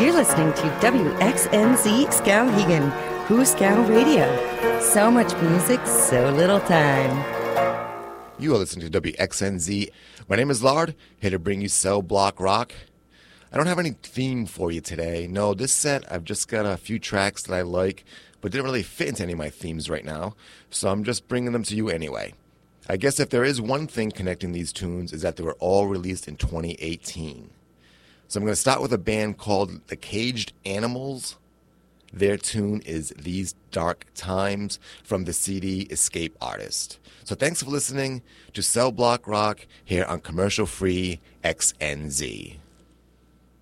You're listening to WXNZ Skowhegan, Hooskow Radio. So much music, so little time. You are listening to WXNZ. My name is Lard, here to bring you Cell Block Rock. I don't have any theme for you today. No, this set, I've just got a few tracks that I like, but didn't really fit into any of my themes right now, so I'm just bringing them to you anyway. I guess if there is one thing connecting these tunes is that they were all released in 2018. So I'm going to start with a band called The Caged Animals. Their tune is These Dark Times from the CD Escape Artist. So thanks for listening to Cell Block Rock here on commercial-free XNZ.